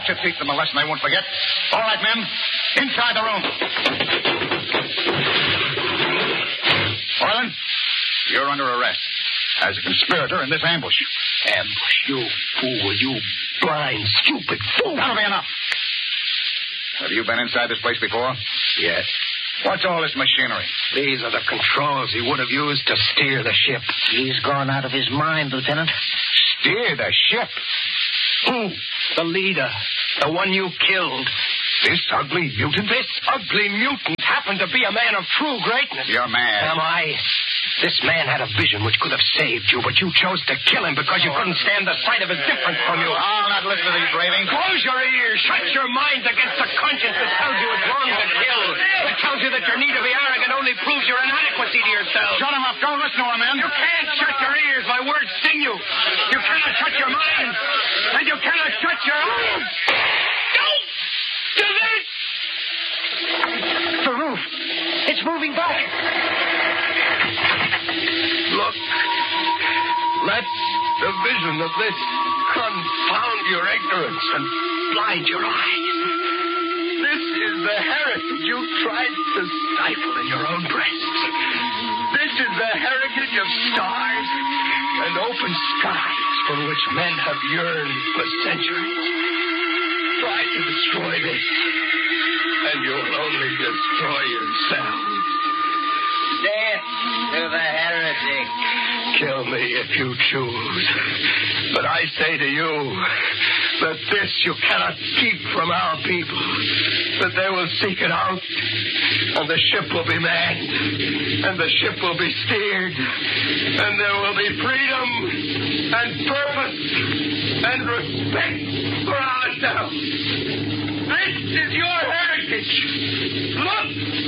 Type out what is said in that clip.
To teach them a lesson they won't forget. All right, men. Inside the room. Orland, you're under arrest as a conspirator in this ambush. Ambush? You fool. You blind, stupid fool. That'll be enough. Have you been inside this place before? Yes. What's all this machinery? These are the controls he would have used to steer the ship. He's gone out of his mind, Lieutenant. Steer the ship? Who? The leader. The one you killed. This ugly mutant? This ugly mutant happened to be a man of true greatness. You're mad. Am I? This man had a vision which could have saved you, but you chose to kill him because you couldn't stand the sight of his difference from you. I'll not listen to these ravings. Close your ears. Shut your minds against the conscience that tells you it's wrong to kill. That tells you that your need to be arrogant only proves your inadequacy to yourself. Shut him up. Don't listen to him, man. You can't shut your ears. My words sting you. You cannot shut your mind. And you cannot shut your eyes. Don't do this! The roof. It's moving back. Look. Let the vision of this confound your ignorance and blind your eyes. This is the heritage you tried to stifle in your own breasts. This is the heritage of stars and open skies for which men have yearned for centuries. Try to destroy this, and you'll only destroy yourselves. Death to the heretic. Kill me if you choose. But I say to you that this you cannot keep from our people. That they will seek it out, and the ship will be manned, and the ship will be steered, and there will be freedom and purpose and respect for ourselves. This is your heritage. Look!